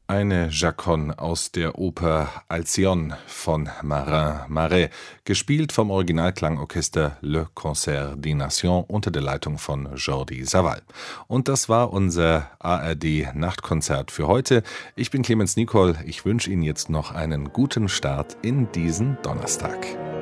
Eine Chaconne aus der Oper Alcyone von Marin Marais, gespielt vom Originalklangorchester Le Concert des Nations unter der Leitung von Jordi Savall. Und das war unser ARD-Nachtkonzert für heute. Ich bin Clemens Nicol. Ich wünsche Ihnen jetzt noch einen guten Start in diesen Donnerstag.